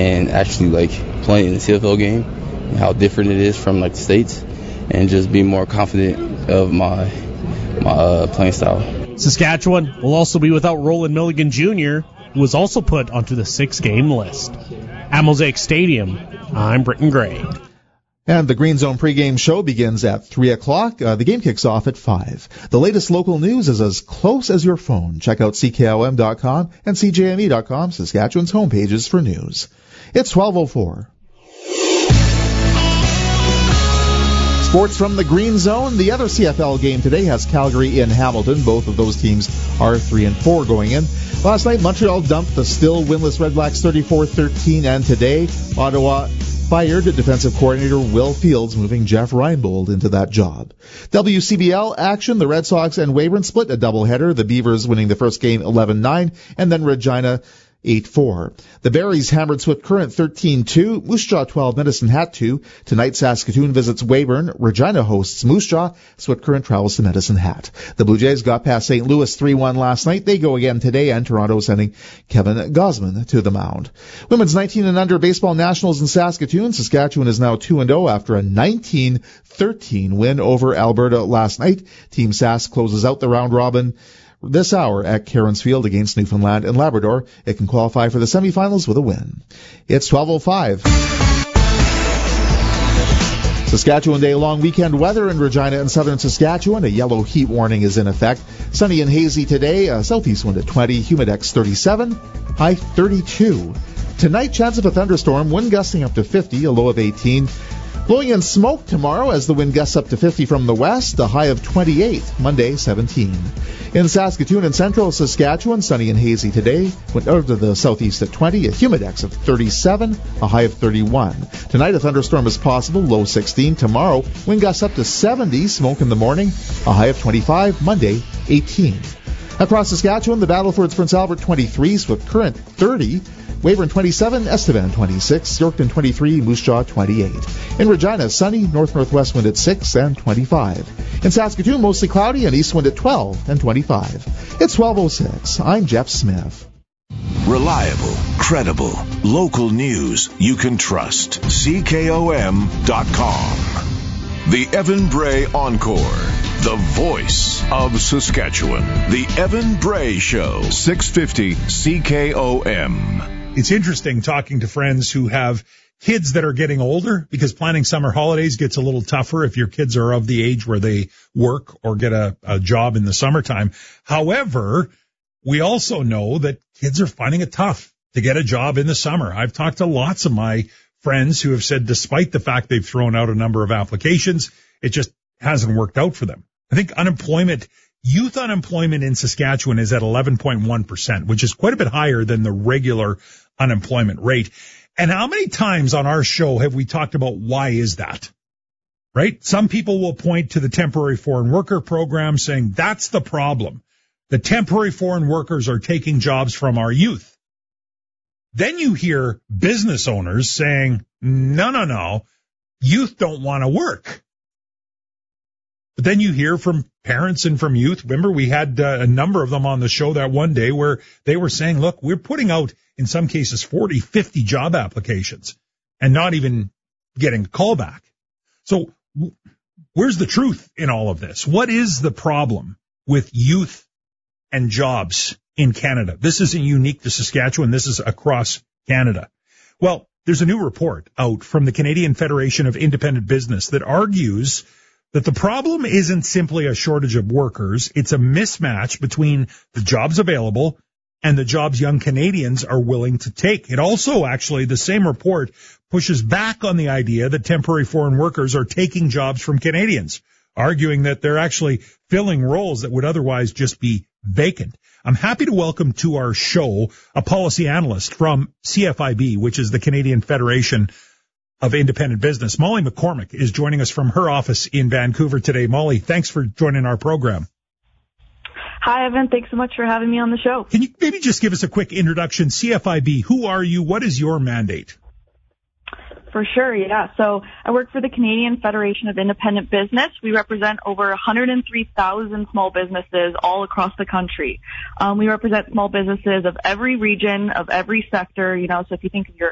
and actually like playing in the CFL game and how different it is from like the States, and just be more confident of my playing style. Saskatchewan will also be without Roland Milligan Jr., who was also put onto the 6-game list. At Mosaic Stadium, I'm Britton Gray. And the Green Zone pregame show begins at 3 o'clock. The game kicks off at 5. The latest local news is as close as your phone. Check out CKOM.com and CJME.com, Saskatchewan's homepages for news. It's 12:04. Sports from the Green Zone. The other CFL game today has Calgary in Hamilton. Both of those teams are 3-4 going in. Last night, Montreal dumped the still winless Red Blacks 34-13, and today, Ottawa fired defensive coordinator Will Fields, moving Jeff Reinbold into that job. WCBL action, the Red Sox and Weyburn split a doubleheader, the Beavers winning the first game 11-9, and then Regina 8-4. The Berries hammered Swift Current 13-2, Moose Jaw 12, Medicine Hat 2. Tonight, Saskatoon visits Weyburn, Regina hosts Moose Jaw, Swift Current travels to Medicine Hat. The Blue Jays got past St. Louis 3-1 last night. They go again today, and Toronto sending Kevin Gausman to the mound. Women's 19 and under baseball nationals in Saskatoon. Saskatchewan is now 2-0 after a 19-13 win over Alberta last night. Team Sask closes out the round robin this hour at Cairns Field against Newfoundland and Labrador. It can qualify for the semifinals with a win. It's 12:05. Saskatchewan Day long weekend weather in Regina and southern Saskatchewan. A yellow heat warning is in effect. Sunny and hazy today. A southeast wind at 20, humidex 37, high 32. Tonight, chance of a thunderstorm, wind gusting up to 50, a low of 18. Blowing in smoke tomorrow as the wind gusts up to 50 from the west, a high of 28, Monday 17. In Saskatoon and central Saskatchewan, sunny and hazy today, wind out to the southeast at 20, a humidex of 37, a high of 31. Tonight a thunderstorm is possible, low 16. Tomorrow, wind gusts up to 70, smoke in the morning, a high of 25, Monday 18. Across Saskatchewan, the Battlefords Prince Albert 23, Swift Current 30, Weyburn 27, Estevan 26, Yorkton 23, Moose Jaw 28. In Regina, sunny, north-northwest wind at 6 and 25. In Saskatoon, mostly cloudy and east wind at 12 and 25. It's 12:06. I'm Jeff Smith. Reliable, credible, local news you can trust. CKOM.com. The Evan Bray Encore. The voice of Saskatchewan. The Evan Bray Show. 650 CKOM. It's interesting talking to friends who have kids that are getting older, because planning summer holidays gets a little tougher if your kids are of the age where they work or get a job in the summertime. However, we also know that kids are finding it tough to get a job in the summer. I've talked to lots of my friends who have said despite the fact they've thrown out a number of applications, it just hasn't worked out for them. I think youth unemployment in Saskatchewan is at 11.1%, which is quite a bit higher than the regular unemployment rate. And how many times on our show have we talked about why is that? Right? Some people will point to the temporary foreign worker program saying that's the problem. The temporary foreign workers are taking jobs from our youth. Then you hear business owners saying, no, youth don't want to work. But then you hear from parents and from youth. Remember, we had a number of them on the show that one day where they were saying, look, we're putting out, in some cases, 40, 50 job applications and not even getting a call back. So where's the truth in all of this? What is the problem with youth and jobs in Canada? This isn't unique to Saskatchewan. This is across Canada. Well, there's a new report out from the Canadian Federation of Independent Business that argues that the problem isn't simply a shortage of workers. It's a mismatch between the jobs available and the jobs young Canadians are willing to take. It also, actually, the same report pushes back on the idea that temporary foreign workers are taking jobs from Canadians, arguing that they're actually filling roles that would otherwise just be vacant. I'm happy to welcome to our show a policy analyst from CFIB, which is the Canadian Federation of Independent Business. Molly McCormick is joining us from her office in Vancouver today. Molly, thanks for joining our program. Hi, Evan. Thanks so much for having me on the show. Can you maybe just give us a quick introduction? CFIB, who are you? What is your mandate? For sure, yeah. So I work for the Canadian Federation of Independent Business. We represent over 103,000 small businesses all across the country. We represent small businesses of every region, of every sector, so if you think of your